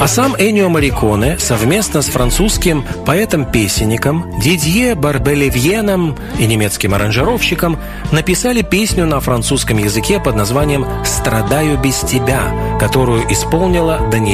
А сам Эннио Морриконе совместно с французским поэтом-песенником Дидье Барбелевьеном и немецким аранжировщиком написали песню на французском языке под названием «Страдаю без тебя», которую исполнила Даниэль